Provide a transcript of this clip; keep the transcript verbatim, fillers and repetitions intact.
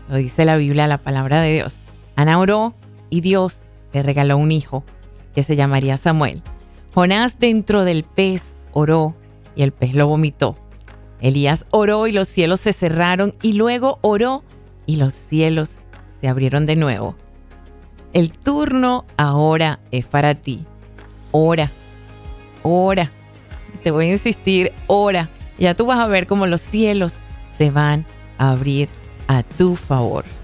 Lo dice la Biblia, la palabra de Dios. Ana oró y Dios le regaló un hijo que se llamaría Samuel. Jonás dentro del pez oró y el pez lo vomitó. Elías oró y los cielos se cerraron y luego oró y los cielos se abrieron de nuevo. El turno ahora es para ti. Ora, ora. Te voy a insistir, ora. Ya tú vas a ver cómo los cielos se van a abrir a tu favor.